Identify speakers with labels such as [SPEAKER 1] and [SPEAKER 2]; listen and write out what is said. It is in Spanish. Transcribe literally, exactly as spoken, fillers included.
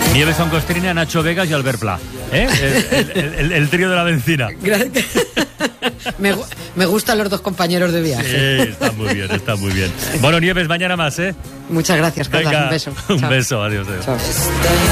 [SPEAKER 1] Nieves son Costrina, Nacho Vegas y Albert Pla. ¿Eh? El, el, el, el trío de la benzina.
[SPEAKER 2] me, me gustan los dos compañeros de viaje.
[SPEAKER 1] Sí, está muy bien, está muy bien. Bueno, Nieves, mañana más, ¿eh?
[SPEAKER 2] Muchas gracias, Carlos.
[SPEAKER 1] Venga,
[SPEAKER 2] Un beso.
[SPEAKER 1] Un
[SPEAKER 2] Chao.
[SPEAKER 1] beso, adiós. adiós.
[SPEAKER 2] Chao.